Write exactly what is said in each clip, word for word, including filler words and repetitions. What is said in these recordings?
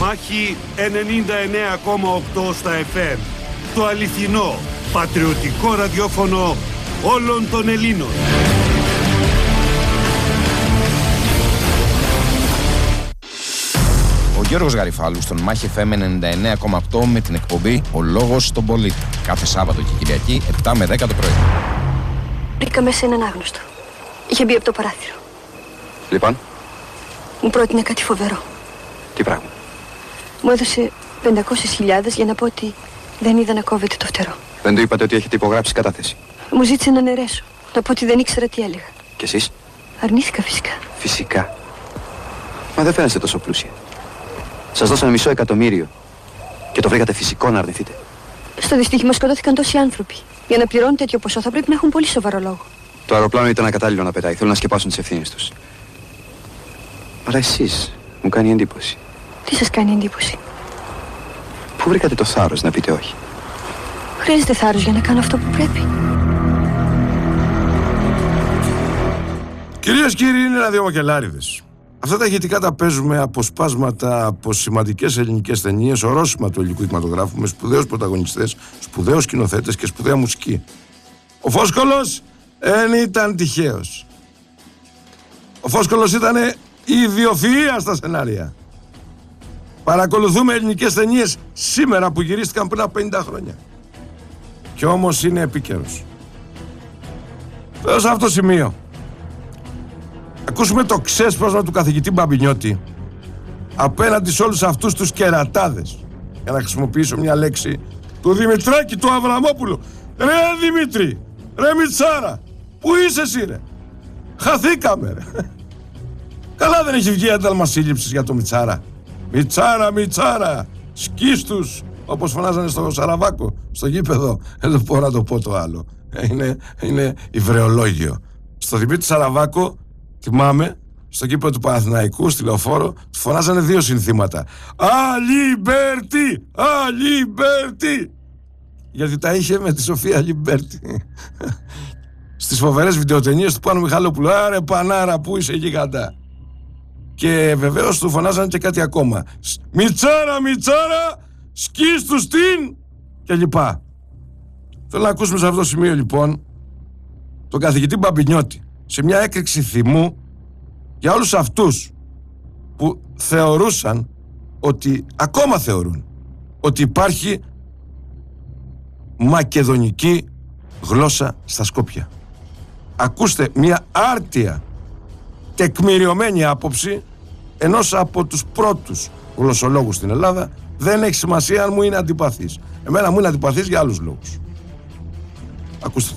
Μάχη ενενήντα εννέα κόμμα οκτώ στα εφ εμ. Το αληθινό, πατριωτικό ραδιόφωνο όλων των Ελλήνων. Ο Γιώργος Γαριφάλου στον Μάχη εφ εμ ενενήντα εννέα κόμμα οκτώ με την εκπομπή «Ο Λόγος στον Πολίτη». Κάθε Σάββατο και Κυριακή, επτά με δέκα το πρωί. Βρήκα μέσα έναν άγνωστο. Είχε μπει από το παράθυρο. Λοιπόν. Μου πρότεινε κάτι φοβερό. Τι πράγμα? Μου έδωσε πεντακόσιες χιλιάδες για να πω ότι δεν είδα να κόβεται το φτερό. Δεν του είπατε ότι έχετε υπογράψει κατάθεση? Μου ζήτησε να αναιρέσω. Να πω ότι δεν ήξερα τι έλεγα. Και εσείς? Αρνήθηκα φυσικά. Φυσικά. Μα δεν φαίνεστε τόσο πλούσια. Σας δώσανε μισό εκατομμύριο και το βρήκατε φυσικό να αρνηθείτε. Στο δυστύχημα σκοτώθηκαν τόσοι άνθρωποι. Για να πληρώνουν τέτοιο ποσό θα πρέπει να έχουν πολύ σοβαρό λόγο. Το αεροπλάνο ήταν ακατάλληλο να πετάει. Θέλουν να σκεπάσουν τις ευθύνες τους. Αλλά εσείς μου κάνει εντύπωση. Τι σας κάνει εντύπωση? Πού βρήκατε το θάρρος να πείτε όχι? Χρειάζεται θάρρος για να κάνω αυτό που πρέπει. Κυρίες και κύριοι, είναι ραδιομακελάριδες. Αυτά τα ηχητικά τα παίζουμε αποσπάσματα από σημαντικές ελληνικές ταινίες, ορόσημα του ελληνικού κινηματογράφου, με σπουδαίους πρωταγωνιστές, σπουδαίους σκηνοθέτες και σπουδαία μουσική. Ο Φόσκολος δεν ήταν τυχαίος. Ο Φόσκολος ήταν ιδιοφυΐα στα σενάρια. Παρακολουθούμε ελληνικές ταινίες σήμερα που γυρίστηκαν πριν από πενήντα χρόνια. Κι όμως είναι επίκαιρος. Θέλω σε αυτό το σημείο ακούσουμε το ξέσπασμα του καθηγητή Μπαμπινιώτη απέναντι σε όλους αυτούς τους κερατάδες, για να χρησιμοποιήσω μια λέξη του Δημητράκη του Αβραμόπουλου. Ρε Δημήτρη, ρε Μιτσάρα, πού είσαι εσύ ρε? Χαθήκαμε ρε. Καλά δεν έχει βγει ένταλμα σύλληψης για το Μιτσάρα. Μιτσάρα, Μιτσάρα, σκίστους, όπως φωνάζανε στο Σαραβάκο, στο γήπεδο. Δεν μπορώ να το πω το άλλο. Είναι, είναι υβρεολόγιο. Στο Δημήτρη Σαραβάκο, θυμάμαι, στο γήπεδο του Παναθηναϊκού, στη Λεωφόρο, του φωνάζανε δύο συνθήματα. Αλιμπέρτι! Αλιμπέρτι! Γιατί τα είχε με τη Σοφία Αλιμπέρτι. Στις φοβερές βιντεοτενίες του Πάνου Μιχαλόπουλου. Άρε Πανάρα, πού είσαι γίγαντα? Και βεβαίως του φωνάζανε και κάτι ακόμα. Μιτσάρα, Μιτσάρα, σκίστου στην και λοιπά. Θέλω να ακούσουμε σε αυτό το σημείο λοιπόν τον καθηγητή Μπαμπινιώτη σε μια έκρηξη θυμού για όλους αυτούς που θεωρούσαν ότι, ακόμα θεωρούν, ότι υπάρχει μακεδονική γλώσσα στα Σκόπια. Ακούστε μια άρτια τεκμηριωμένη άποψη ενός από τους πρώτους γλωσσολόγους στην Ελλάδα. Δεν έχει σημασία αν μου είναι αντιπαθής. Εμένα μου είναι αντιπαθής για άλλους λόγους. Ακούστε.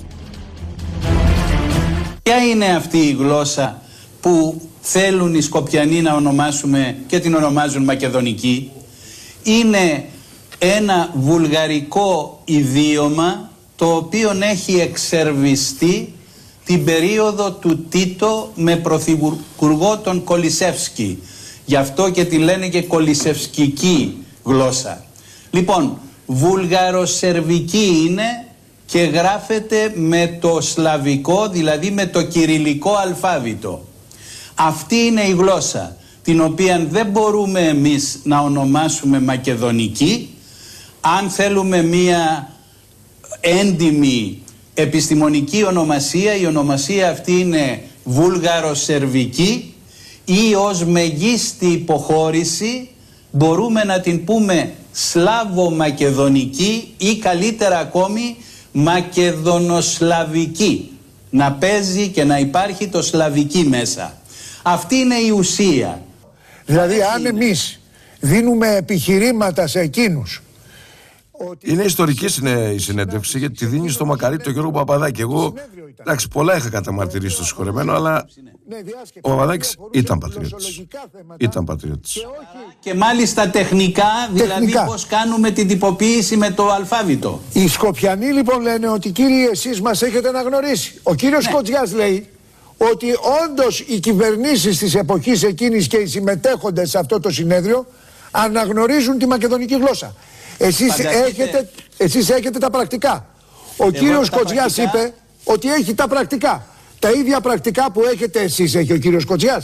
Ποια είναι αυτή η γλώσσα που θέλουν οι Σκοπιανοί να ονομάσουμε και την ονομάζουν μακεδονική? Είναι ένα βουλγαρικό ιδίωμα το οποίο έχει εξερβιστεί την περίοδο του Τίτο με πρωθυπουργό τον Κολισεύσκι. Γι' αυτό και τη λένε και κολισευσκική γλώσσα. Λοιπόν, βουλγαροσερβική είναι και γράφεται με το σλαβικό, δηλαδή με το κυριλικό αλφάβητο. Αυτή είναι η γλώσσα την οποία δεν μπορούμε εμείς να ονομάσουμε μακεδονική. Αν θέλουμε μία έντιμη επιστημονική ονομασία, η ονομασία αυτή είναι βουλγαροσερβική, ή ως μεγίστη υποχώρηση μπορούμε να την πούμε σλάβο-μακεδονική ή καλύτερα ακόμη μακεδονοσλαβική. Να παίζει και να υπάρχει το σλαβική μέσα. Αυτή είναι η ουσία. Δηλαδή αν εμείς δίνουμε επιχειρήματα σε εκείνους. Ότι... Είναι ιστορική η συνέντευξη γιατί τη δίνει στο μακαρί το Γιώργο Παπαδάκη. Εγώ, εντάξει, πολλά είχα καταμαρτυρήσει στο συγχωρεμένο, αλλά ο Παπαδάκης ήταν πατριώτης. Ήταν πατριώτης. Και μάλιστα τεχνικά, δηλαδή τεχνικά. Πώς κάνουμε την τυποποίηση με το αλφάβητο. Οι Σκοπιανοί λοιπόν λένε ότι κύριοι εσείς μας έχετε αναγνωρίσει. Ο κύριος ναι. Κοτζιάς λέει ότι όντως οι κυβερνήσεις της εποχής εκείνης και οι συμμετέχοντες σε αυτό το συνέδριο αναγνωρίζουν τη μακεδονική γλώσσα. Εσείς έχετε, εσείς έχετε τα πρακτικά. Ο Εγώ κύριος Κοτζιάς είπε ότι έχει τα πρακτικά. Τα ίδια πρακτικά που έχετε εσείς έχει ο κύριος Κοτζιάς.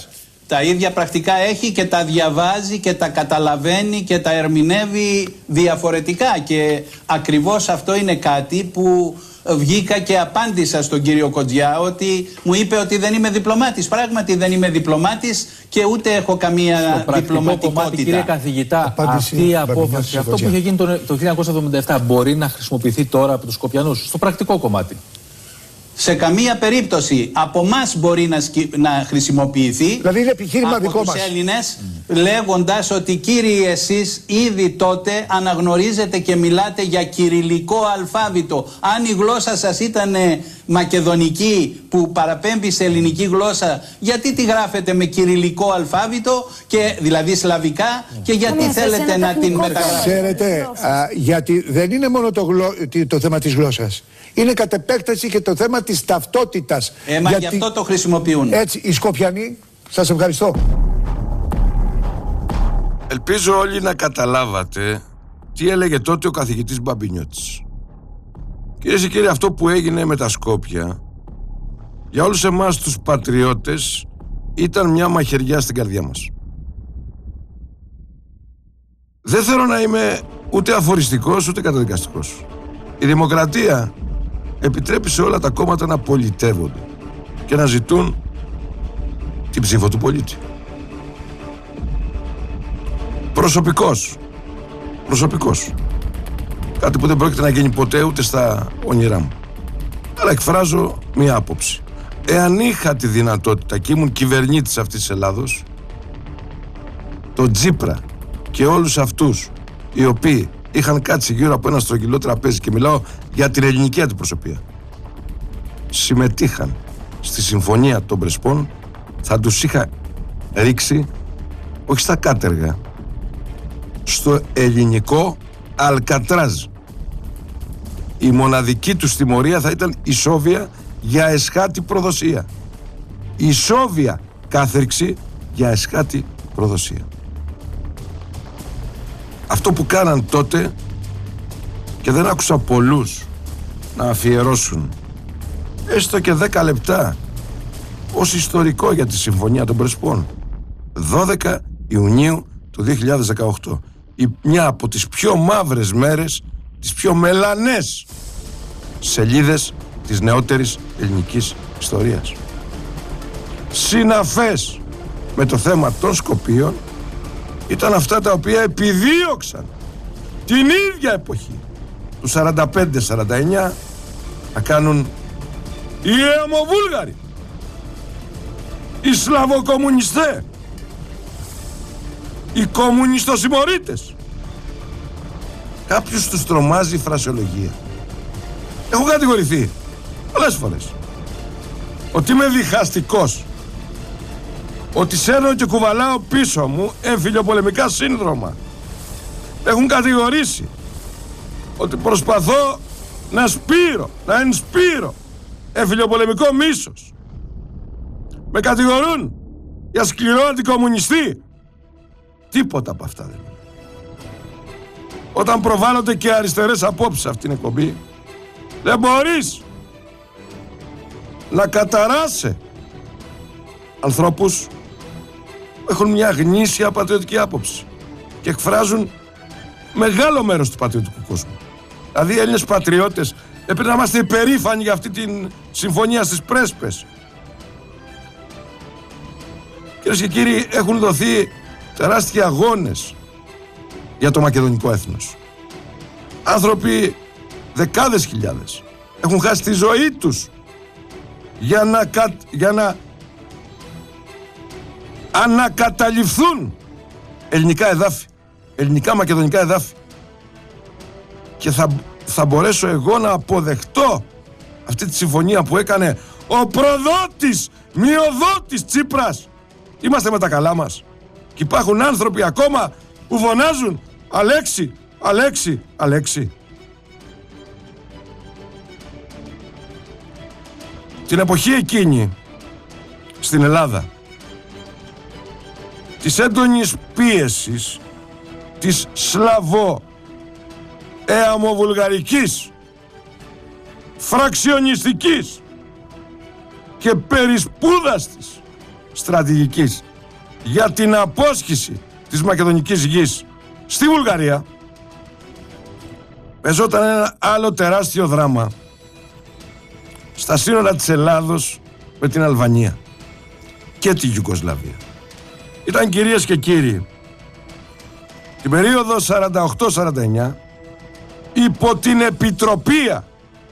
Τα ίδια πρακτικά έχει και τα διαβάζει και τα καταλαβαίνει και τα ερμηνεύει διαφορετικά, και ακριβώς αυτό είναι κάτι που βγήκα και απάντησα στον κύριο Κοντζιά, ότι μου είπε ότι δεν είμαι διπλωμάτης. Πράγματι δεν είμαι διπλωμάτης και ούτε έχω καμία διπλωματικότητα. Κομμάτι, κύριε καθηγητά, Απάντηση, αυτή η απόφαση, αυτό που είχε γίνει το, το χίλια εννιακόσια εβδομήντα επτά μπορεί να χρησιμοποιηθεί τώρα από τους Σκοπιανούς στο πρακτικό κομμάτι? Σε καμία περίπτωση από εμάς μπορεί να, σκι... να χρησιμοποιηθεί. Δηλαδή είναι επιχείρημα από δικό τους μας. Έλληνες, mm. λέγοντας ότι κύριοι εσείς ήδη τότε αναγνωρίζετε και μιλάτε για κυριλικό αλφάβητο. Αν η γλώσσα σας ήταν μακεδονική που παραπέμπει σε ελληνική γλώσσα, γιατί τη γράφετε με κυριλικό αλφάβητο, και, δηλαδή σλαβικά, και γιατί ναι, θέλετε να την μεταγράψετε? Ξέρετε, α, γιατί δεν είναι μόνο το, γλω... το θέμα της γλώσσας. Είναι κατ' επέκταση και το θέμα της ταυτότητας. Ε, μα γιατί... γι' αυτό το χρησιμοποιούν. Έτσι, οι Σκοπιανοί, σας ευχαριστώ. Ελπίζω όλοι να καταλάβατε τι έλεγε τότε ο καθηγητής Μπαμπινιώτης. Κυρίες και κύριοι, αυτό που έγινε με τα Σκόπια, για όλους εμάς τους πατριώτες, ήταν μια μαχαιριά στην καρδιά μας. Δεν θέλω να είμαι ούτε αφοριστικός ούτε καταδικαστικός. Η δημοκρατία επιτρέπει σε όλα τα κόμματα να πολιτεύονται και να ζητούν την ψήφο του πολίτη. Προσωπικός. Προσωπικός. Κάτι που δεν πρόκειται να γίνει ποτέ ούτε στα όνειρά μου. Αλλά εκφράζω μία άποψη. Εάν είχα τη δυνατότητα και ήμουν κυβερνήτης αυτής της Ελλάδος, τον Τσίπρα και όλους αυτούς οι οποίοι είχαν κάτσει γύρω από ένα στρογγυλό τραπέζι, και μιλάω για την ελληνική αντιπροσωπεία, συμμετείχαν στη συμφωνία των Πρεσπών, θα τους είχα ρίξει όχι στα κάτεργα, στο ελληνικό Αλκατράζ. Η μοναδική τους τιμωρία θα ήταν ισόβια για εσχάτη προδοσία. Ισόβια κάθριξη για εσχάτη προδοσία. Αυτό που κάναν τότε, και δεν άκουσα πολλούς να αφιερώσουν έστω και δέκα λεπτά ως ιστορικό για τη Συμφωνία των Πρεσπών, δώδεκα Ιουνίου του δύο χιλιάδες δεκαοκτώ, η, μια από τις πιο μαύρες μέρες, τις πιο μελανές σελίδες της νεότερης ελληνικής ιστορίας. Συναφές με το θέμα των Σκοπίων ήταν αυτά τα οποία επιδίωξαν την ίδια εποχή του σαράντα πέντε σαράντα εννιά να κάνουν οι Αιμοβούλγαροι, οι Σλαβοκομμουνιστές, οι κομμουνιστοσημωρίτες. Κάποιους τους τρομάζει η φρασιολογία. Έχω κατηγορηθεί πολλές φορές ότι είμαι διχαστικός, ότι σέρνω και κουβαλάω πίσω μου εμφυλιοπολεμικά σύνδρομα. Έχουν κατηγορήσει ότι προσπαθώ να σπείρω, να ενσπείρω εμφυλιοπολεμικό μίσος. Με κατηγορούν για σκληρό αντικομμουνιστή. Τίποτα από αυτά δεν είναι. Όταν προβάλλονται και αριστερές απόψεις αυτήν την εκπομπή, δεν μπορείς να καταράσει ανθρώπους που έχουν μια γνήσια πατριωτική άποψη και εκφράζουν μεγάλο μέρος του πατριωτικού κόσμου. Δηλαδή οι Έλληνες πατριώτες έπρεπε να είμαστε υπερήφανοι για αυτή την συμφωνία στις Πρέσπες. Κυρίες και κύριοι, έχουν δοθεί τεράστιοι αγώνες για το μακεδονικό έθνος. Άνθρωποι, δεκάδες χιλιάδες, έχουν χάσει τη ζωή τους για να, κα... για να ανακαταληφθούν ελληνικά εδάφη, ελληνικά μακεδονικά εδάφη. Και θα, θα μπορέσω εγώ να αποδεχτώ αυτή τη συμφωνία που έκανε ο προδότης, μειοδότης Τσίπρας? Είμαστε με τα καλά μας. Και υπάρχουν άνθρωποι ακόμα που φωνάζουν Αλέξη, Αλέξη, Αλέξη. Την εποχή εκείνη στην Ελλάδα της έντονης πίεσης της Σλαβό εαμοβουλγαρικής φραξιονιστικής και περισπούδαστης στρατηγικής για την απόσχηση της μακεδονικής γης στη Βουλγαρία, παίζονταν ένα άλλο τεράστιο δράμα στα σύνορα της Ελλάδος με την Αλβανία και τη Ιουγκοσλαβία. Ήταν, κυρίες και κύριοι, την περίοδο σαράντα οκτώ σαράντα εννιά, υπό την επιτροπία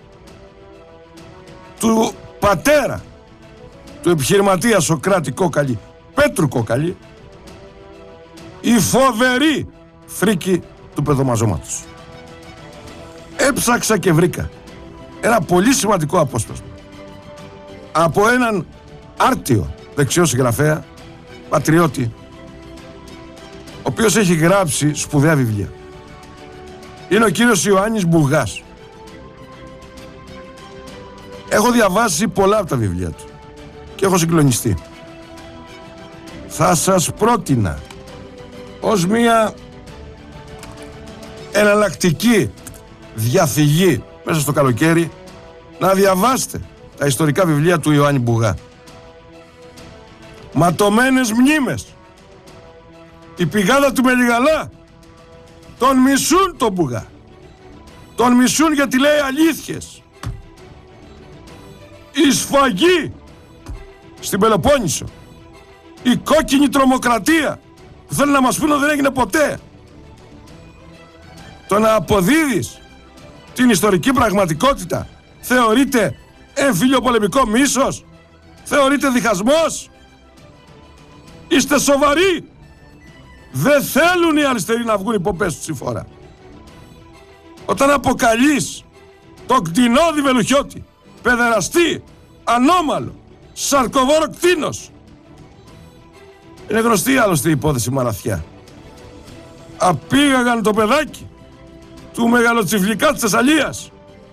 του πατέρα του επιχειρηματία Σωκράτη Κόκαλη, Πέτρου Κόκαλη, η φοβερή φρίκη του παιδομαζώματος. Έψαξα και βρήκα ένα πολύ σημαντικό απόσπασμα από έναν άρτιο δεξιό συγγραφέα, πατριώτη, ο οποίος έχει γράψει σπουδαία βιβλία. Είναι ο κύριος Ιωάννης Μπουγάς. Έχω διαβάσει πολλά από τα βιβλία του και έχω συγκλονιστεί. Θα σας πρότεινα ως μία εναλλακτική διαφυγή μέσα στο καλοκαίρι να διαβάσετε τα ιστορικά βιβλία του Ιωάννη Μπουγά. Ματωμένες μνήμες. Η πηγάδα του Μελιγαλά. Τον μισούν τον Μπουγά. Τον μισούν γιατί λέει αλήθειες. Η σφαγή στην Πελοπόννησο. Η κόκκινη τρομοκρατία που θέλουν να μας πούνε δεν έγινε ποτέ. Το να αποδίδεις την ιστορική πραγματικότητα θεωρείται εμφύλιο πολεμικό μίσος, θεωρείται διχασμός. Είστε σοβαροί? Δεν θέλουν οι αριστεροί να βγουν υποπές του συμφόρα. Όταν αποκαλείς τον κτηνόδη Βελουχιώτη παιδεραστή, ανώμαλο, σαρκοβόρο κτήνος, είναι γνωστή άλλωστε η υπόθεση Μαραθιά. Απήγαγαν το παιδάκι του μεγαλοτσιφλικά της Θεσσαλίας,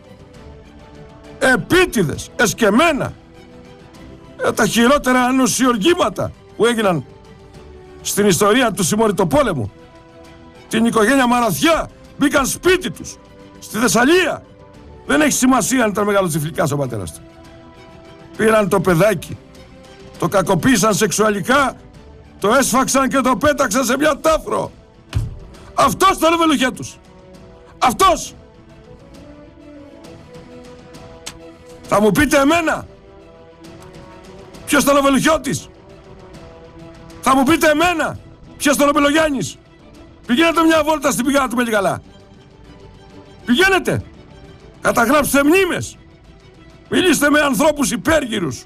επίτηδες, εσκεμμένα, ε, τα χειρότερα ανοσιοργήματα που έγιναν στην ιστορία του συμμοριτοπόλεμου. Την οικογένεια Μαραθιά μπήκαν σπίτι τους στη Θεσσαλία. Δεν έχει σημασία αν ήταν μεγαλοτσιφλικάς ο πατέρας του. Πήραν το παιδάκι, το κακοποίησαν σεξουαλικά, το έσφαξαν και το πέταξαν σε μια τάφρο. Αυτός ήταν ο Βελουχέτους. Αυτός. Θα μου πείτε εμένα ποιος ήταν ο Βελουχιώτης? Θα μου πείτε εμένα ποιος ήταν ο Μπελογιάννης? Πηγαίνετε μια βόλτα στην πηγάδα του Μελιγαλά. Πηγαίνετε. Καταγράψτε μνήμες. Μιλήστε με ανθρώπους υπέργυρους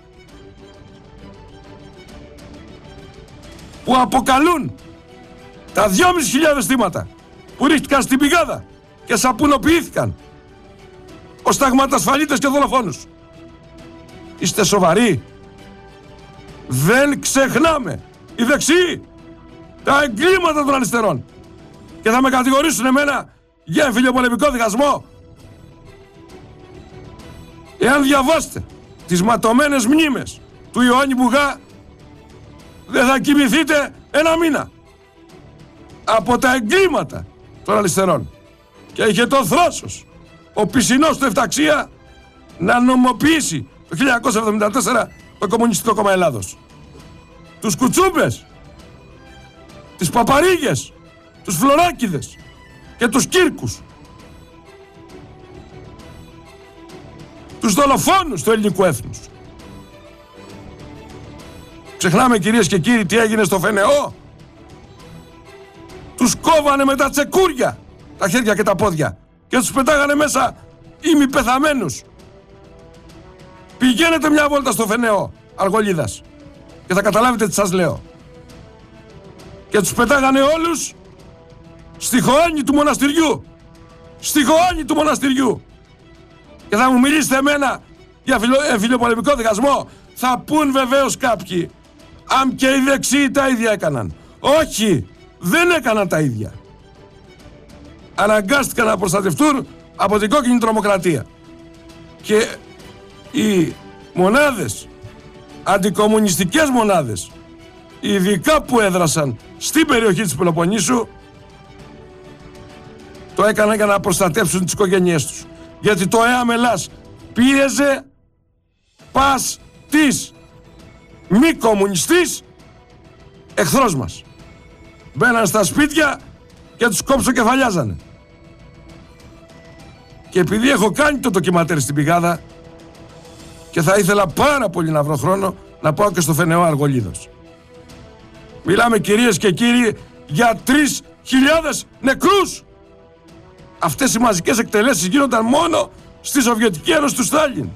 που αποκαλούν τα δυόμισι χιλιάδες θύματα που ρίχτηκαν στην πηγάδα και σαπουνοποιήθηκαν ως ταγματασφαλίτες και δολοφόνους. Είστε σοβαροί? Δεν ξεχνάμε οι δεξιοί τα εγκλήματα των αριστερών και θα με κατηγορήσουν εμένα για εμφυλιοπολεμικό διχασμό? Εάν διαβάσετε τις ματωμένες μνήμες του Ιωάννη Μπουγά, δεν θα κοιμηθείτε ένα μήνα από τα εγκλήματα των αριστερών. Και είχε το θράσος ο πισινός του Εφταξία να νομοποιήσει το χίλια εννιακόσια εβδομήντα τέσσερα το Κομμουνιστικό Κόμμα Ελλάδος. Τους κουτσούμπες, τις παπαρίγες, τους φλωράκιδες και τους κύρκους, τους δολοφόνους του ελληνικού έθνους. Ξεχνάμε, κυρίες και κύριοι, τι έγινε στο Φενεό? Τους κόβανε με τα τσεκούρια τα χέρια και τα πόδια και τους πετάγανε μέσα ημιπεθαμένους. Πηγαίνετε μια βόλτα στο Φενεό Αργολίδας και θα καταλάβετε τι σας λέω. Και τους πετάγανε όλους στη χωάνη του μοναστηριού. Στη χωάνη του μοναστηριού. Και θα μου μιλήσετε εμένα για εμφυλιοπολεμικό διχασμό? Θα πούν βεβαίως κάποιοι, αν και οι δεξιοί τα ίδια έκαναν. Όχι, δεν έκαναν τα ίδια. Αναγκάστηκαν να προστατευτούν από την κόκκινη τρομοκρατία. Και οι μονάδες, αντικομμουνιστικές μονάδες, ειδικά που έδρασαν στην περιοχή της Πελοποννήσου, το έκαναν για να προστατεύσουν τις οικογένειές τους. Γιατί το ΕΑΜ Ελλάς πίεζε πας της μη κομμουνιστής εχθρός μας. Μπαίναν στα σπίτια και τους κόψοκεφαλιάζανε. Και επειδή έχω κάνει το ντοκιματέρ στην Πηγάδα και θα ήθελα πάρα πολύ να βρω χρόνο να πάω και στο Φενεό Αργολίδος. Μιλάμε, κυρίες και κύριοι, για τρεις χιλιάδες νεκρούς. Αυτές οι μαζικές εκτελέσεις γίνονταν μόνο στη Σοβιετική Ένωση του Στάλιν.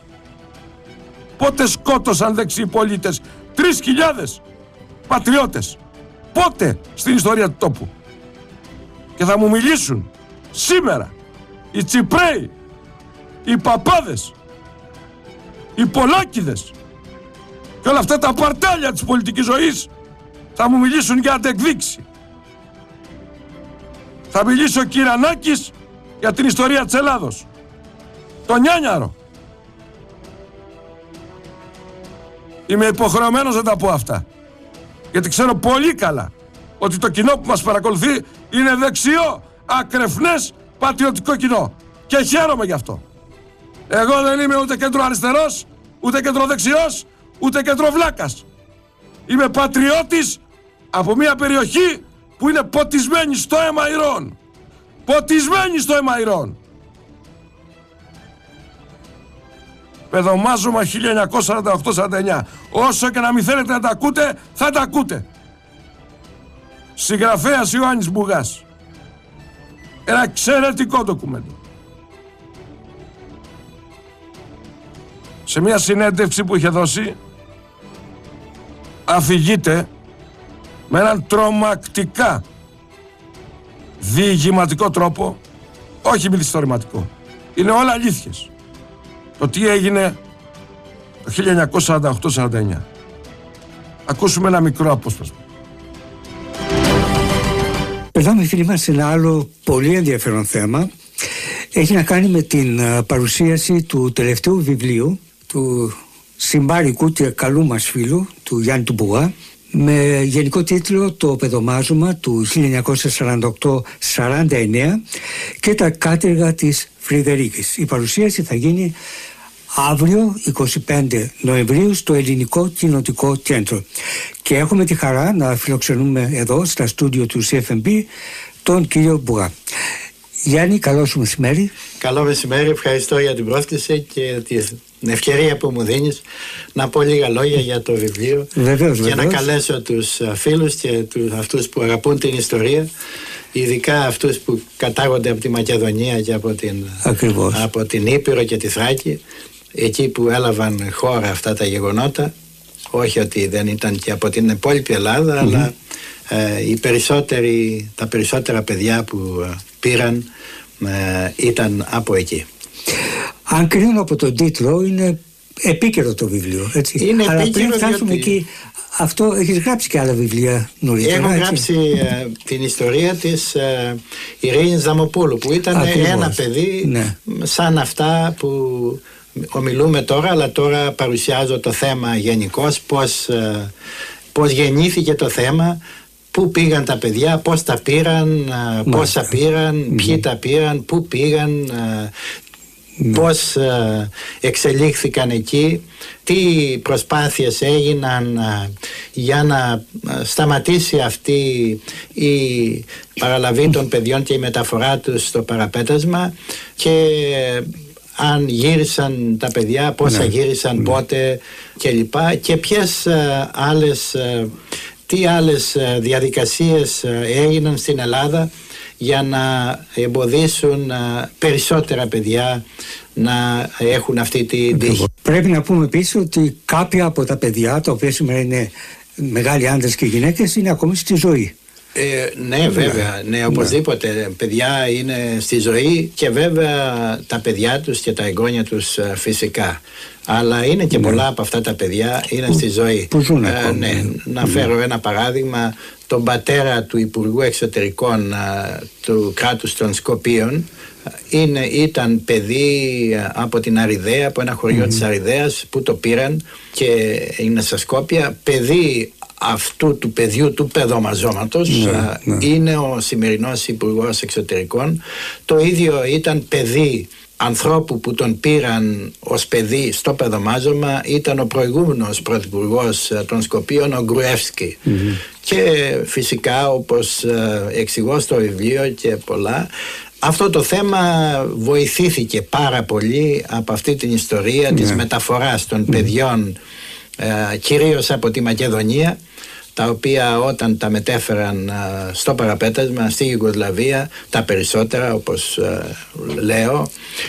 Πότε σκότωσαν δεξιοί πολίτες τρεις χιλιάδες πατριώτες? Πότε στην ιστορία του τόπου? Και θα μου μιλήσουν σήμερα οι Τσιπρέοι, οι Παπάδες, οι Πολάκηδες και όλα αυτά τα παρτάλια της πολιτικής ζωής, θα μου μιλήσουν για αντεκδίκηση. Θα μιλήσει ο Κυρανάκης για την ιστορία της Ελλάδος, το Νιάνιαρο. Είμαι υποχρεωμένος να τα πω αυτά, γιατί ξέρω πολύ καλά ότι το κοινό που μας παρακολουθεί είναι δεξιό, ακρεφνές, πατριωτικό κοινό. Και χαίρομαι γι' αυτό. Εγώ δεν είμαι ούτε κέντρο αριστερός, ούτε κέντρο δεξιός, ούτε κέντρο βλάκας. Είμαι πατριώτης από μια περιοχή που είναι ποτισμένη στο αίμα ηρών. Ποτισμένη στο αίμα ηρών. Παιδομάζωμα χίλια εννιακόσια σαράντα οκτώ σαράντα εννιά. Όσο και να μην θέλετε να τα ακούτε, θα τα ακούτε. Συγγραφέας Ιωάννης Μπουγάς. Ένα εξαιρετικό ντοκουμέντο. Σε μια συνέντευξη που είχε δώσει, αφηγείται με έναν τρομακτικά διηγηματικό τρόπο, όχι μυθιστορηματικό. Είναι όλα αλήθειες. Το τι έγινε το χίλια εννιακόσια σαράντα οκτώ σαράντα εννιά. Ακούσουμε ένα μικρό απόσπασμα. Περνάμε, φίλοι μας, σε ένα άλλο πολύ ενδιαφέρον θέμα. Έχει να κάνει με την παρουσίαση του τελευταίου βιβλίου του συμπάρικου και καλού μας φίλου, του Γιάννη του Μπουγά, με γενικό τίτλο «Το παιδομάζωμα» του χίλια εννιακόσια σαράντα οκτώ σαράντα εννιά και τα κάτεργα της Φρυδερίκης. Η παρουσίαση θα γίνει αύριο, εικοστή πέμπτη Νοεμβρίου, στο Ελληνικό Κοινοτικό Κέντρο. Και έχουμε τη χαρά να φιλοξενούμε εδώ στα στούντιο του σι εφ εμ μπι τον κύριο Μπουγά. Γιάννη, καλό σου μεσημέρι. Καλό μεσημέρι, ευχαριστώ για την πρόσκληση και την ευκαιρία που μου δίνεις να πω λίγα λόγια για το βιβλίο. Βεβαίως, και βεβαίως. να καλέσω τους φίλους και τους, αυτούς που αγαπούν την ιστορία, ειδικά αυτούς που κατάγονται από τη Μακεδονία και από την, από την Ήπειρο και τη Θράκη, εκεί που έλαβαν χώρα αυτά τα γεγονότα. Όχι ότι δεν ήταν και από την υπόλοιπη Ελλάδα, mm-hmm. αλλά ε, οι περισσότεροι, τα περισσότερα παιδιά που ε, πήραν ε, ήταν από εκεί. Αν κρίνω από τον τίτλο, είναι επίκαιρο το βιβλίο, έτσι. Είναι αλλά επίκαιρο, πριν φτάσουμε διότι... εκεί, αυτό έχεις γράψει και άλλα βιβλία νωρίτερα. Έχω γράψει ε, την ιστορία της ε, Ειρήνης Ζαμοπούλου, που ήταν Ακριβώς. ένα παιδί ναι. σαν αυτά που ομιλούμε τώρα, αλλά τώρα παρουσιάζω το θέμα γενικώς, πώς, ε, πώς γεννήθηκε το θέμα, πού πήγαν τα παιδιά, πώς τα πήραν, ε, πόσα πήραν, mm. ποιοι τα πήραν, πού πήγαν, ε, mm. πώς ε, εξελίχθηκαν εκεί, τι προσπάθειες έγιναν ε, για να σταματήσει αυτή η παραλαβή των παιδιών και η μεταφορά τους στο παραπέτασμα, και αν γύρισαν τα παιδιά, πόσα ναι. γύρισαν, ναι. πότε κλπ. Και ποιες ε, άλλες, ε, τι άλλες ε, διαδικασίες ε, έγιναν στην Ελλάδα για να εμποδίσουν ε, περισσότερα παιδιά να έχουν αυτή τη τύχη. Πρέπει να πούμε επίσης ότι κάποια από τα παιδιά, τα οποία σήμερα είναι μεγάλοι άντρες και γυναίκες, είναι ακόμη στη ζωή. Ε, ναι, βέβαια, ναι, οπωσδήποτε. Ναι. Παιδιά είναι στη ζωή, και βέβαια τα παιδιά τους και τα εγγόνια τους φυσικά. Αλλά είναι και ναι. πολλά από αυτά τα παιδιά είναι που, στη ζωή. Που ζουν ε, ακόμη. Ναι, να φέρω ναι. ένα παράδειγμα. Τον πατέρα του Υπουργού Εξωτερικών α, του κράτους των Σκοπίων είναι, ήταν παιδί από την Αριδαία, από ένα χωριό mm-hmm. της Αριδαίας, που το πήραν και είναι στα Σκόπια. Παιδί αυτού του παιδιού του παιδομαζώματος ναι, ναι. είναι ο σημερινός Υπουργός Εξωτερικών. Το ίδιο ήταν παιδί ανθρώπου που τον πήραν ως παιδί στο παιδομάζωμα ήταν ο προηγούμενος πρωθυπουργός των Σκοπίων, ο Γκρουεύσκι. Mm-hmm. Και φυσικά, όπως εξηγώ στο βιβλίο και πολλά, αυτό το θέμα βοηθήθηκε πάρα πολύ από αυτή την ιστορία yeah. της μεταφοράς των mm. παιδιών ε, κυρίως από τη Μακεδονία, τα οποία όταν τα μετέφεραν ε, στο παραπέτασμα στη Ιουγκοσλαβία, τα περισσότερα όπως ε, λέω,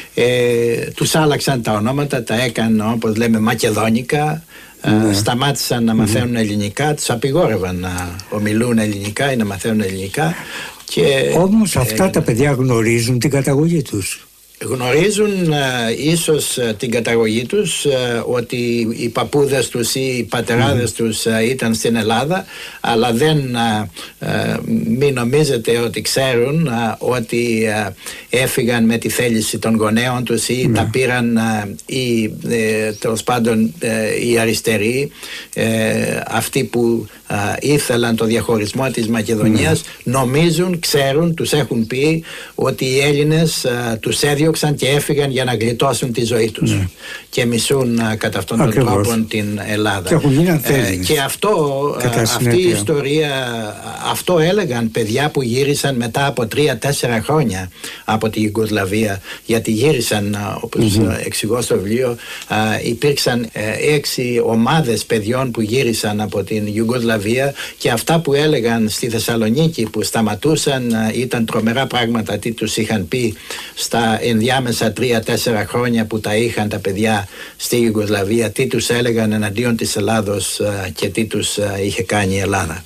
ε, τους άλλαξαν τα ονόματα, τα έκαναν όπως λέμε μακεδόνικα. Mm. Σταμάτησαν να μαθαίνουν mm. ελληνικά, τους απειγόρευαν να ομιλούν ελληνικά ή να μαθαίνουν ελληνικά. Και, όμως αυτά ε, τα παιδιά γνωρίζουν την καταγωγή τους. Γνωρίζουν ε, ίσως ε, την καταγωγή τους, ε, ότι οι παππούδες τους ή οι πατεράδες mm. τους ε, ήταν στην Ελλάδα, αλλά δεν ε, ε, μην νομίζετε ότι ξέρουν ε, ότι ε, έφυγαν με τη θέληση των γονέων τους ή mm. τα πήραν ε, ή ε, τέλος πάντων ε, οι αριστεροί, ε, αυτοί που ε, ήθελαν το διαχωρισμό της Μακεδονίας. Mm. Νομίζουν, ξέρουν, τους έχουν πει ότι οι Έλληνες ε, τους έδιωξαν και έφυγαν για να γλιτώσουν τη ζωή τους ναι. και μισούν uh, κατά αυτόν τον Ακριβώς. τρόπο την Ελλάδα. Και, ε, και αυτό, uh, αυτή η ιστορία, αυτό έλεγαν παιδιά που γύρισαν μετά από τρία-τέσσερα χρόνια από τη Ιουγκοσλαβία, γιατί γύρισαν, uh, όπως mm-hmm. uh, εξηγώ στο βιβλίο, uh, υπήρξαν uh, έξι ομάδες παιδιών που γύρισαν από την Ιουγκοσλαβία, και αυτά που έλεγαν στη Θεσσαλονίκη που σταματούσαν uh, ήταν τρομερά πράγματα, τι τους είχαν πει στα ενδιάμεσα τρία-τέσσερα χρόνια που τα είχαν τα παιδιά στη Ιουγκοσλαβία, τι τους έλεγαν εναντίον της Ελλάδος και τι τους είχε κάνει η Ελλάδα.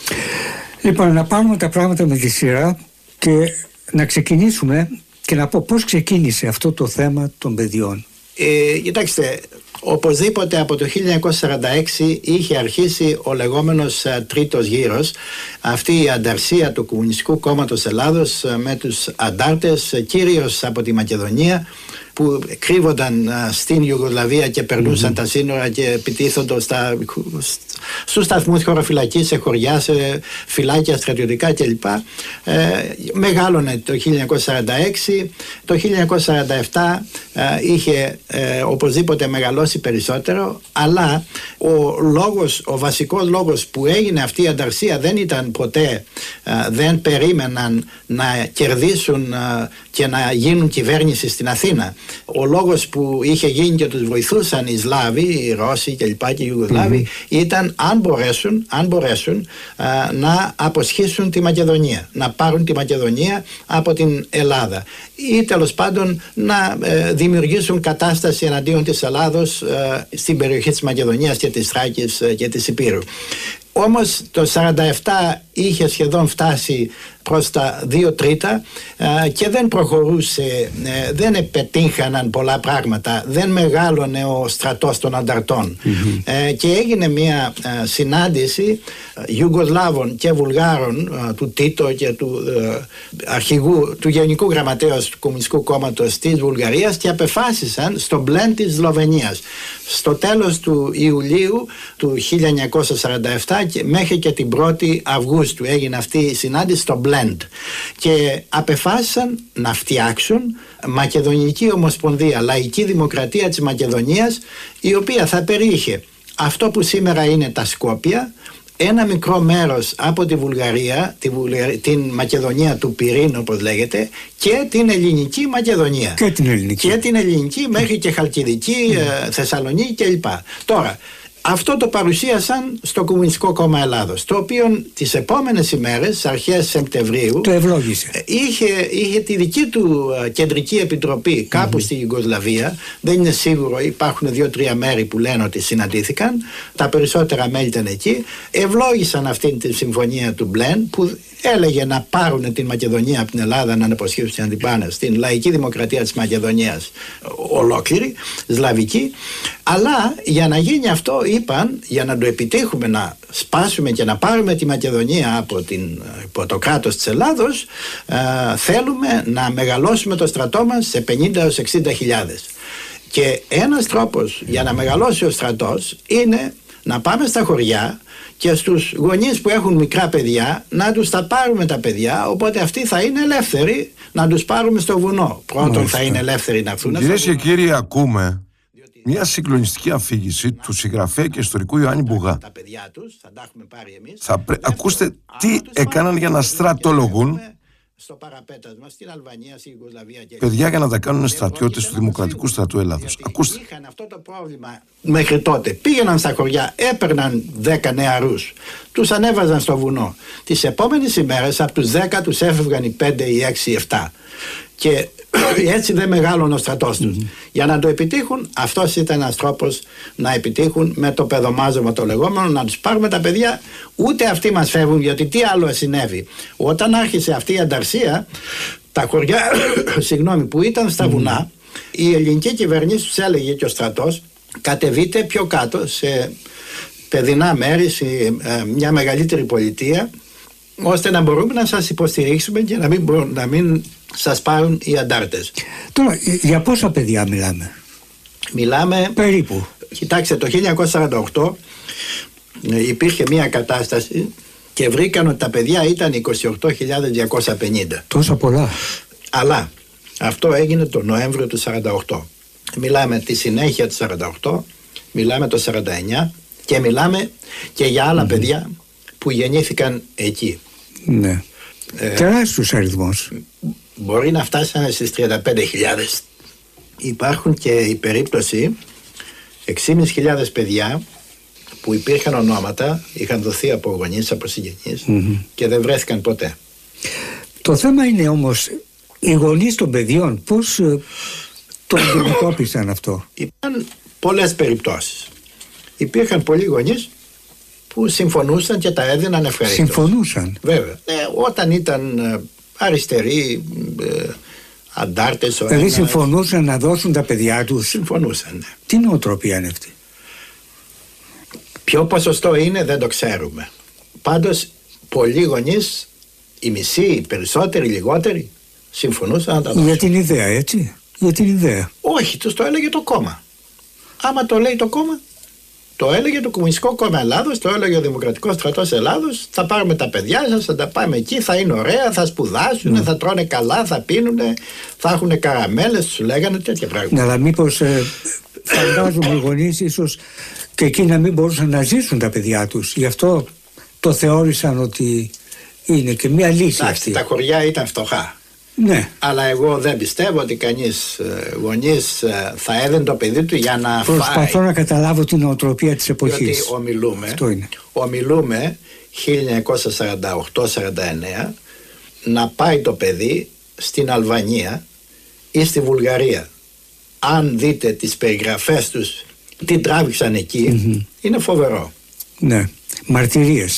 Λοιπόν, να πάρουμε τα πράγματα με τη σειρά και να ξεκινήσουμε και να πω πώς ξεκίνησε αυτό το θέμα των παιδιών. Ε, κοιτάξτε, οπωσδήποτε από το χίλια εννιακόσια σαράντα έξι είχε αρχίσει ο λεγόμενος uh, τρίτος γύρος, αυτή η ανταρσία του Κομμουνιστικού Κόμματος Ελλάδος uh, με τους αντάρτες uh, κυρίως από τη Μακεδονία, που κρύβονταν uh, στην Ιουγκοσλαβία και περνούσαν mm-hmm. τα σύνορα και επιτίθονταν στα, στους σταθμούς χωροφυλακής, σε χωριά, σε φυλάκια στρατιωτικά κλπ. Ε, μεγάλωνε το χίλια εννιακόσια σαράντα έξι, το χίλια εννιακόσια σαράντα επτά ε, είχε ε, οπωσδήποτε μεγαλώσει περισσότερο, αλλά ο λόγος, ο βασικός λόγος που έγινε αυτή η ανταρσία δεν ήταν ποτέ, ε, δεν περίμεναν να κερδίσουν ε, και να γίνουν κυβέρνηση στην Αθήνα. Ο λόγος που είχε γίνει και τους βοηθούσαν οι Σλάβοι, οι Ρώσοι και λοιπά και οι Ιουγκοσλάβοι mm-hmm. ήταν αν μπορέσουν, αν μπορέσουν α, να αποσχίσουν τη Μακεδονία, να πάρουν τη Μακεδονία από την Ελλάδα ή τέλος πάντων να ε, δημιουργήσουν κατάσταση εναντίον της Ελλάδος ε, στην περιοχή της Μακεδονίας και της Θράκης ε, και της Υπήρου. Όμως το σαράντα επτά είχε σχεδόν φτάσει προς τα δύο τρίτα ε, και δεν προχωρούσε, ε, δεν επετύχαναν πολλά πράγματα, δεν μεγάλωνε ο στρατός των ανταρτών. Mm-hmm. Ε, και έγινε μια ε, συνάντηση Ιουγκοσλάβων και Βουλγάρων, ε, του Τίτο και του ε, αρχηγού, του Γενικού Γραμματέως του Κομμουνιστικού Κόμματος της Βουλγαρίας, και απεφάσισαν στο μπλεν της Σλοβενίας στο τέλος του Ιουλίου του χίλια εννιακόσια σαράντα επτά και μέχρι και την πρώτη Αυγούστου έγινε αυτή η συνάντηση στο Blend, και απεφάσισαν να φτιάξουν Μακεδονική Ομοσπονδία, Λαϊκή Δημοκρατία της Μακεδονίας, η οποία θα περιείχε αυτό που σήμερα είναι τα Σκόπια, ένα μικρό μέρος από τη Βουλγαρία, τη Βουλγαρία, την Μακεδονία του Πυρήν όπως λέγεται, και την Ελληνική Μακεδονία. Και την Ελληνική. Και την Ελληνική μέχρι και Χαλκιδική, mm. Θεσσαλονίκη κλπ. Τώρα, αυτό το παρουσίασαν στο Κομμουνιστικό Κόμμα Ελλάδος, το οποίο τις επόμενες ημέρες, αρχές Σεπτεμβρίου, το ευλόγησε. Είχε, είχε τη δική του κεντρική επιτροπή κάπου mm-hmm. στη Ιουγκοσλαβία. Δεν είναι σίγουρο, υπάρχουν δύο-τρία μέρη που λένε ότι συναντήθηκαν. Τα περισσότερα μέλη ήταν εκεί. Ευλόγησαν αυτή τη συμφωνία του Μπλεν, που έλεγε να πάρουν την Μακεδονία από την Ελλάδα, να αναποσχίσουν και να την πάνε στην Λαϊκή Δημοκρατία της Μακεδονίας ολόκληρη, σλαβική. Αλλά για να γίνει αυτό, είπαν, για να το επιτύχουμε, να σπάσουμε και να πάρουμε τη Μακεδονία από, την, από το κράτος της Ελλάδος, ε, θέλουμε να μεγαλώσουμε το στρατό μας σε πενήντα έως εξήντα χιλιάδες. Και ένας τρόπος για να μεγαλώσει ο στρατός είναι Να πάμε στα χωριά και στους γονείς που έχουν μικρά παιδιά να τους τα πάρουμε τα παιδιά, οπότε αυτοί θα είναι ελεύθεροι να τους πάρουμε στο βουνό. Πρώτον, μάλιστα, θα είναι ελεύθεροι να έρθουν. Κυρίες και κύριοι, ακούμε μια συγκλονιστική αφήγηση του συγγραφέα και ιστορικού Ιωάννη Μπουγά. Τα παιδιά τους, θα τα έχουμε πάρει εμείς. Θα πρέ... Ακούστε τι έκαναν για να στρατολογούν στο παραπέτασμα στην Αλβανία, στη Ιουγκοσλαβία και παιδιά για να τα κάνουν στρατιώτες του Δημοκρατικού Στρατού Ελλάδος. Ακούστε. Είχαν αυτό το πρόβλημα μέχρι τότε. Πήγαιναν στα χωριά, έπαιρναν δέκα νεαρούς, τους ανέβαζαν στο βουνό. Τις επόμενες ημέρες από τους δέκα τους έφευγαν οι πέντε, οι έξι, οι επτά. Και έτσι δεν μεγάλωνε ο στρατός τους. Mm-hmm. Για να το επιτύχουν, αυτός ήταν ένας τρόπος να επιτύχουν με το παιδομάζωμα το λεγόμενο, να τους πάρουμε τα παιδιά, ούτε αυτοί μας φεύγουν, γιατί τι άλλο συνέβη. Όταν άρχισε αυτή η ανταρσία, τα χωριά συγγνώμη, που ήταν στα βουνά, mm-hmm. η ελληνική κυβέρνηση τους έλεγε και ο στρατός, κατεβείτε πιο κάτω σε παιδινά μέρη, σε ε, μια μεγαλύτερη πολιτεία, ώστε να μπορούμε να σας υποστηρίξουμε και να μην, μπο, να μην σας πάρουν οι αντάρτες. Τώρα, για πόσα παιδιά μιλάμε? Μιλάμε περίπου. Κοιτάξτε, το χίλια εννιακόσια σαράντα οκτώ υπήρχε μια κατάσταση και βρήκαν ότι τα παιδιά ήταν είκοσι οκτώ χιλιάδες διακόσια πενήντα. Τόσα πολλά. Αλλά αυτό έγινε το Νοέμβριο του σαράντα οκτώ. Μιλάμε τη συνέχεια του σαράντα οκτώ, μιλάμε το σαράντα εννιά και μιλάμε και για άλλα mm-hmm. παιδιά που γεννήθηκαν εκεί. Ναι. Ε, Τεράστιος αριθμός. Μπορεί να φτάσανε στις τριάντα πέντε χιλιάδες. Υπάρχουν και η περίπτωση έξι χιλιάδες πεντακόσια παιδιά που υπήρχαν ονόματα, είχαν δοθεί από γονείς, από συγγενείς mm-hmm. και δεν βρέθηκαν ποτέ. Το θέμα είναι όμως οι γονείς των παιδιών πώς ε, το αντιμετώπισαν αυτό? Υπήρχαν πολλές περιπτώσεις. Υπήρχαν πολλοί γονείς που συμφωνούσαν και τα έδιναν ευχαρίστως. Συμφωνούσαν. Βέβαια. Ε, όταν ήταν ε, αριστεροί, ε, αντάρτες. Δηλαδή ένας... συμφωνούσαν να δώσουν τα παιδιά τους. Συμφωνούσαν, ναι. Τι νοοτροπία είναι αυτή? Ποιο ποσοστό είναι δεν το ξέρουμε. Πάντως πολλοί γονείς, οι μισοί, οι περισσότεροι, οι λιγότεροι, συμφωνούσαν να τα δώσουν. Για την ιδέα, έτσι. Για την ιδέα. Όχι, τους το έλεγε το κόμμα. Άμα το λέει το κόμμα, το έλεγε το Κομμουνιστικό Κόμμα Ελλάδος, το έλεγε ο Δημοκρατικός Στρατός Ελλάδος. Θα πάρουμε τα παιδιά σας, θα τα πάμε εκεί, θα είναι ωραία, θα σπουδάσουν, mm. θα τρώνε καλά, θα πίνουν, θα έχουν καραμέλες, τους λέγανε τέτοια πράγματα. Ναι, αλλά μήπως ε, φαντάζομαι οι γονείς ίσως και εκεί να μην μπορούσαν να ζήσουν τα παιδιά τους. Γι' αυτό το θεώρησαν ότι είναι και μια λύση. Εντάξει, τα χωριά ήταν φτωχά. Ναι. Αλλά εγώ δεν πιστεύω ότι κανείς γονείς θα έδαινε το παιδί του για να Προσπαθώ φάει. Προσπαθώ να καταλάβω την νοοτροπία της εποχής. Διότι ομιλούμε, Αυτό είναι. ομιλούμε χίλια εννιακόσια σαράντα οκτώ σαράντα εννέα να πάει το παιδί στην Αλβανία ή στη Βουλγαρία. Αν δείτε τις περιγραφές τους, τι τράβηξαν εκεί, mm-hmm. είναι φοβερό. Ναι, μαρτυρίες.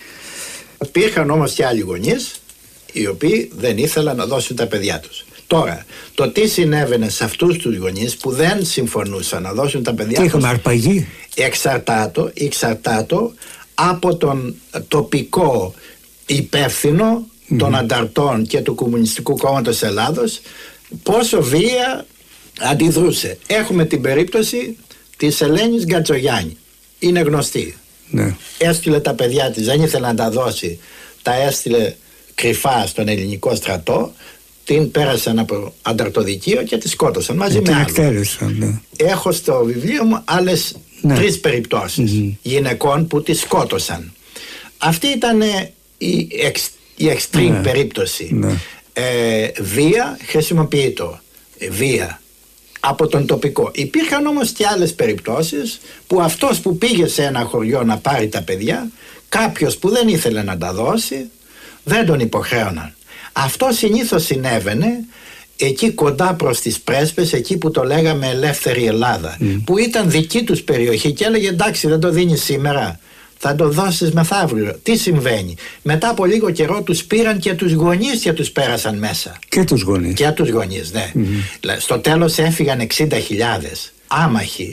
Υπήρχαν όμως και άλλοι γονείς οι οποίοι δεν ήθελαν να δώσουν τα παιδιά τους. Τώρα, το τι συνέβαινε σε αυτούς τους γονείς που δεν συμφωνούσαν να δώσουν τα παιδιά τους, είχαμε αρπαγή. Εξαρτάτο, εξαρτάτο από τον τοπικό υπεύθυνο mm-hmm. των ανταρτών και του Κομμουνιστικού Κόμματος Ελλάδος, πόσο βία αντιδρούσε. Έχουμε την περίπτωση της Ελένης Γκατσογιάννη. Είναι γνωστή. Ναι. Έστειλε τα παιδιά της, δεν ήθελε να τα δώσει, τα έστειλε κρυφά στον ελληνικό στρατό, την πέρασαν από ανταρτοδικείο και τη σκότωσαν μαζί με άλλους. Ναι. Έχω στο βιβλίο μου άλλες ναι. τρεις περιπτώσεις mm-hmm. γυναικών που τις σκότωσαν. Αυτή ήταν η, εξ, η extreme ναι. περίπτωση. Ναι. Ε, βία χρησιμοποιείτο. Βία από τον τοπικό. Υπήρχαν όμως και άλλες περιπτώσεις που αυτός που πήγε σε ένα χωριό να πάρει τα παιδιά, κάποιος που δεν ήθελε να τα δώσει, δεν τον υποχρέωναν. Αυτό συνήθως συνέβαινε εκεί κοντά προς τις πρέσπες, εκεί που το λέγαμε ελεύθερη Ελλάδα, mm. που ήταν δική τους περιοχή και έλεγε εντάξει δεν το δίνεις σήμερα, θα το δώσεις μεθαύριο. Τι συμβαίνει? Μετά από λίγο καιρό τους πήραν και τους γονείς και τους πέρασαν μέσα. Και τους γονείς. Και τους γονείς, ναι. Mm-hmm. Στο τέλος έφυγαν εξήντα χιλιάδες άμαχοι,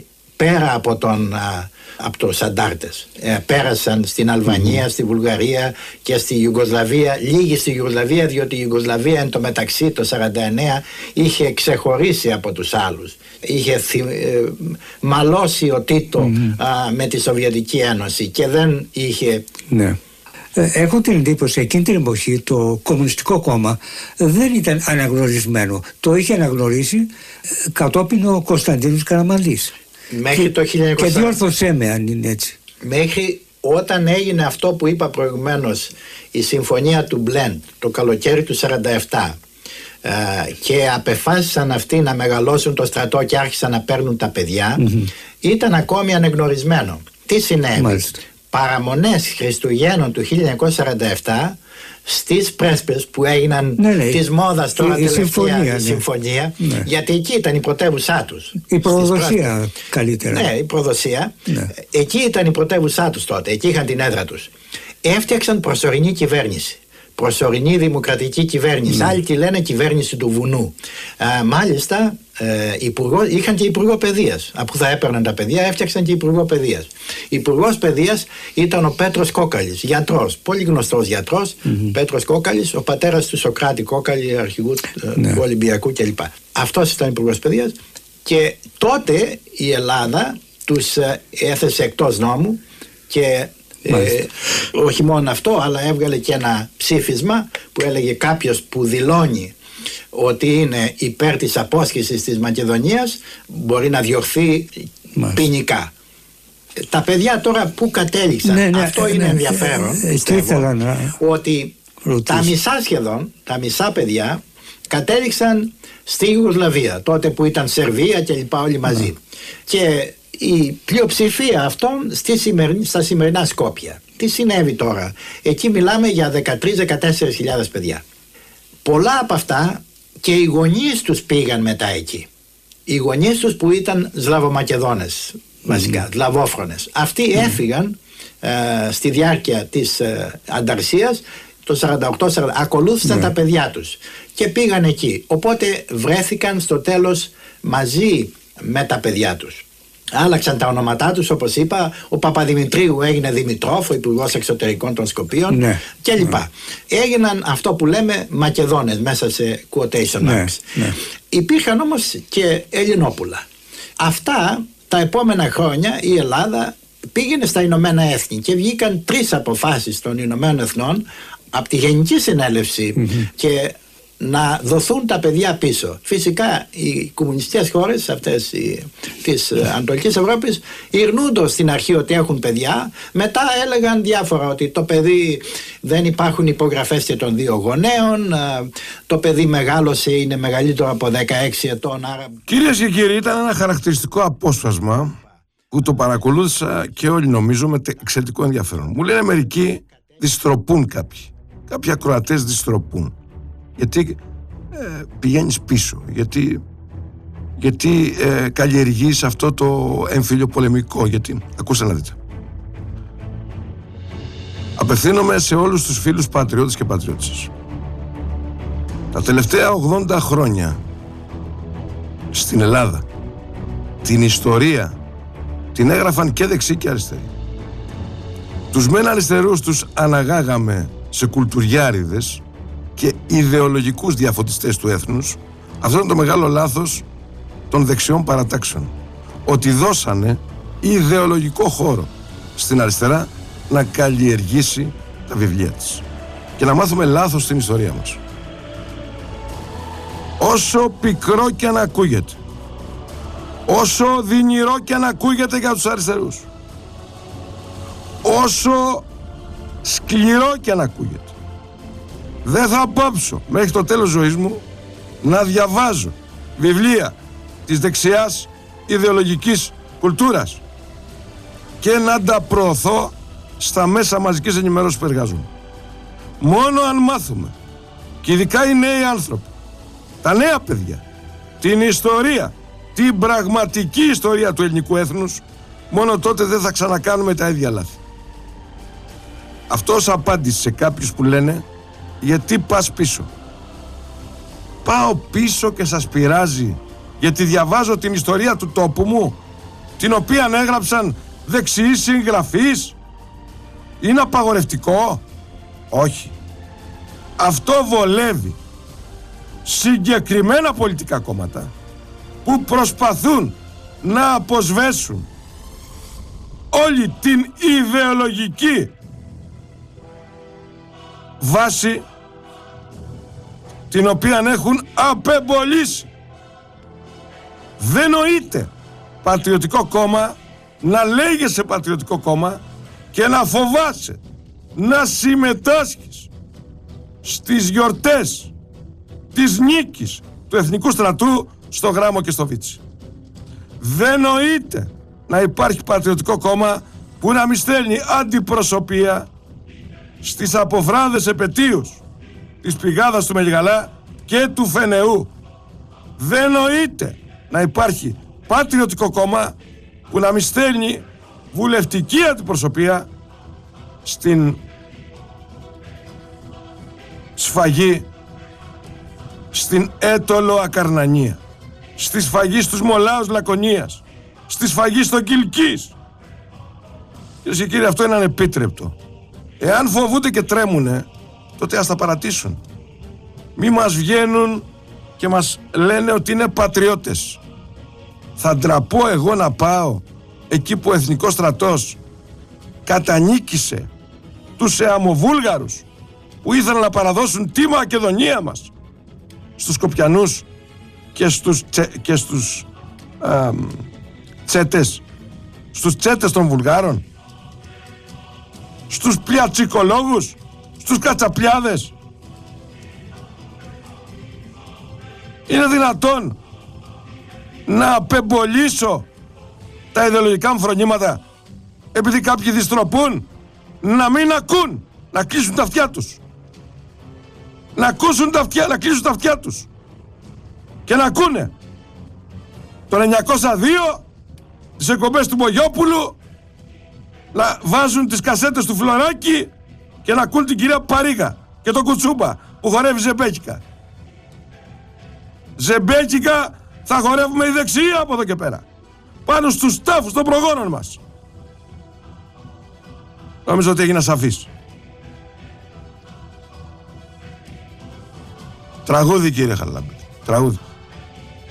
πέρα από, τον, από τους αντάρτες. Ε, πέρασαν στην Αλβανία, mm. στη Βουλγαρία και στη Ιουγκοσλαβία, λίγοι στη Ιουγκοσλαβία, διότι η Ιουγκοσλαβία εν τω μεταξύ το χίλια εννιακόσια σαράντα εννέα είχε ξεχωρίσει από τους άλλους. Είχε θυ, ε, μαλώσει ο Τίτο mm. α, με τη Σοβιετική Ένωση και δεν είχε... Ναι. Έχω την εντύπωση εκείνη την εποχή το Κομμουνιστικό Κόμμα δεν ήταν αναγνωρισμένο. Το είχε αναγνωρίσει κατόπιν ο Κωνσταντίνος Καραμανλής. Μέχρι και, το χίλια εννιακόσια... Και διόρθωσέ με αν είναι έτσι. Μέχρι όταν έγινε αυτό που είπα προηγουμένως, η συμφωνία του Μπλέντ το καλοκαίρι του χίλια εννιακόσια σαράντα επτά ε, και απεφάσισαν αυτοί να μεγαλώσουν το στρατό και άρχισαν να παίρνουν τα παιδιά, mm-hmm. ήταν ακόμη αναγνωρισμένο. Τι συνέβη? Μάλιστα. Παραμονές Χριστουγέννων του χίλια εννιακόσια σαράντα επτά στις πρέσπες που έγιναν ναι, ναι, της μόδας τώρα η, τελευταία η συμφωνία, η συμφωνία ναι. γιατί εκεί ήταν η πρωτεύουσά τους. Η προδοσία καλύτερα. Ναι, η προδοσία. Ναι. Εκεί ήταν η πρωτεύουσά τους τότε, εκεί είχαν την έδρα τους. Έφτιαξαν προσωρινή κυβέρνηση. Προσωρινή δημοκρατική κυβέρνηση. Ναι. Άλλοι τη λένε κυβέρνηση του βουνού. Α, μάλιστα ε, υπουργό, είχαν και υπουργό παιδείας. Από που θα έπαιρναν τα παιδιά, έφτιαξαν και υπουργό παιδείας. Υπουργός παιδείας ήταν ο Πέτρος Κόκαλης, γιατρός, πολύ γνωστός γιατρός. Mm-hmm. Πέτρος Κόκαλης, ο πατέρας του Σοκράτη Κόκαλη, αρχηγού ναι. του Ολυμπιακού κλπ. Αυτός ήταν υπουργός παιδείας. Και τότε η Ελλάδα τους ε, έθεσε εκτός νόμου και Ε, όχι μόνο αυτό, αλλά έβγαλε και ένα ψήφισμα που έλεγε κάποιος που δηλώνει ότι είναι υπέρ της απόσχησης της Μακεδονίας μπορεί να διωχθεί ποινικά. Τα παιδιά τώρα που κατέληξαν, ναι, ναι, αυτό ναι, είναι ναι, ενδιαφέρον ναι, πιστεύω, να... ότι ρωτήσω. τα μισά σχεδόν, τα μισά παιδιά κατέληξαν στη Ιουγκοσλαβία, τότε που ήταν Σερβία και λοιπά όλοι μαζί. Ναι. Και η πλειοψηφία αυτών στη σημερινή, στα σημερινά Σκόπια. Τι συνέβη τώρα? Εκεί μιλάμε για δεκατρείς με δεκατέσσερις χιλιάδες παιδιά. Πολλά από αυτά και οι γονείς τους πήγαν μετά εκεί. Οι γονείς τους που ήταν Σλαβομακεδόνες βασικά, mm. Σλαβόφρονες. Αυτοί mm. έφυγαν ε, στη διάρκεια της ε, ανταρσίας το σαράντα οκτώ σαράντα, ακολούθησαν mm. τα παιδιά τους και πήγαν εκεί. Οπότε βρέθηκαν στο τέλος μαζί με τα παιδιά τους. Άλλαξαν τα ονόματά τους, όπως είπα. Ο Παπαδημητρίου έγινε Δημητρόφ, ο Υπουργός Εξωτερικών των Σκοπίων, ναι, κλπ. Ναι. Έγιναν αυτό που λέμε Μακεδόνες μέσα σε quotation marks. Ναι, ναι. Υπήρχαν όμως και Ελληνόπουλα. Αυτά τα επόμενα χρόνια η Ελλάδα πήγαινε στα Ηνωμένα Έθνη και βγήκαν τρεις αποφάσεις των Ηνωμένων Εθνών από τη Γενική Συνέλευση mm-hmm. και να δοθούν τα παιδιά πίσω. Φυσικά οι κομμουνιστικές χώρες αυτές οι, της Ανατολικής Ευρώπης ειρνούντος στην αρχή ότι έχουν παιδιά, μετά έλεγαν διάφορα, ότι το παιδί δεν υπάρχουν υπογραφές και των δύο γονέων, το παιδί μεγάλωσε, είναι μεγαλύτερο από δεκαέξι ετών, άρα... Κυρίες και κύριοι, ήταν ένα χαρακτηριστικό απόσπασμα που το παρακολούθησα και όλοι νομίζω με εξαιρετικό ενδιαφέρον. Μου λένε μερικοί διστροπούν κάποιοι, κάποιοι ακροατές διστροπούν. Γιατί ε, πηγαίνεις πίσω, γιατί, γιατί ε, καλλιεργείς αυτό το έμφυλιο πολεμικό, γιατί, ακούστε να δείτε. Απευθύνομαι σε όλους τους φίλους πατριώτες και πατριώτες. Τα τελευταία ογδόντα χρόνια στην Ελλάδα την ιστορία την έγραφαν και δεξί και αριστεροί. Τους μεν αριστερούς τους αναγάγαμε σε κουλτουριάριδες και ιδεολογικούς διαφωτιστές του έθνους. Αυτό είναι το μεγάλο λάθος των δεξιών παρατάξεων, ότι δώσανε ιδεολογικό χώρο στην αριστερά να καλλιεργήσει τα βιβλία της και να μάθουμε λάθος στην ιστορία μας. Όσο πικρό και αν ακούγεται, όσο δυνηρό και αν ακούγεται για τους αριστερούς, όσο σκληρό και αν ακούγεται, δεν θα πάψω μέχρι το τέλος ζωής μου να διαβάζω βιβλία της δεξιάς ιδεολογικής κουλτούρας και να τα προωθώ στα μέσα μαζικής ενημέρωσης που εργάζομαι. Μόνο αν μάθουμε, και ειδικά οι νέοι άνθρωποι, τα νέα παιδιά, την ιστορία, την πραγματική ιστορία του ελληνικού έθνους, μόνο τότε δεν θα ξανακάνουμε τα ίδια λάθη. Αυτός απάντησε σε κάποιους που λένε, γιατί πας πίσω? Πάω πίσω και σας πειράζει γιατί διαβάζω την ιστορία του τόπου μου, την οποία έγραψαν δεξιοί συγγραφείς? Είναι απαγορευτικό? Όχι. Αυτό βολεύει συγκεκριμένα πολιτικά κόμματα που προσπαθούν να αποσβέσουν όλη την ιδεολογική βάση την οποία έχουν απεμπολίσει. Δεν νοείται πατριωτικό κόμμα να λέγεσαι πατριωτικό κόμμα και να φοβάσαι να συμμετάσχεις στις γιορτές της νίκης του Εθνικού Στρατού στο Γράμμο και στο Βίτσι. Δεν νοείται να υπάρχει πατριωτικό κόμμα που να μη στέλνει αντιπροσωπεία στις αποφράδες επετείους της Πηγάδας του Μελιγαλά και του Φενεού. Δεν νοείται να υπάρχει πατριωτικό κόμμα που να μη στέλνει βουλευτική αντιπροσωπεία στην σφαγή στην Έτολο Ακαρνανία, στη σφαγή στους Μολάους Λακωνίας, στη σφαγή στο Κιλκής. Κυρίες και κύριοι, αυτό είναι ανεπίτρεπτο. Εάν φοβούνται και τρέμουνε, τότε ας τα παρατήσουν. Μη μας βγαίνουν και μας λένε ότι είναι πατριώτες. Θα ντραπώ εγώ να πάω εκεί που ο Εθνικός Στρατός κατανίκησε τους Εαμοβούλγαρους που ήθελαν να παραδώσουν τη Μακεδονία μας στους Σκοπιανούς και στους, τσε, και στους α, τσέτες, στους τσέτες των Βουλγάρων, στους πλιατσικολόγους, στους κατσαπλιάδες? Είναι δυνατόν να απεμπολίσω τα ιδεολογικά μου φρονήματα επειδή κάποιοι διστροπούν? Να μην ακούν, να κλείσουν τα αυτιά τους. Να ακούσουν τα αυτιά, να κλείσουν τα αυτιά τους και να ακούνε το εννιακόσια δύο, τις εκπομπές του Μπογιόπουλου, να βάζουν τις κασέτες του Φλωράκη και να ακούν την κυρία Παρίγα και τον Κουτσούμπα που χορεύει ζεμπέκικα. Ζεμπέκικα θα χορεύουμε οι δεξιοί από εδώ και πέρα, πάνω στους τάφους των προγόνων μας. Νομίζω ότι έγινα σαφής. Τραγούδι, κύριε Χαραλάμπη. Τραγούδι.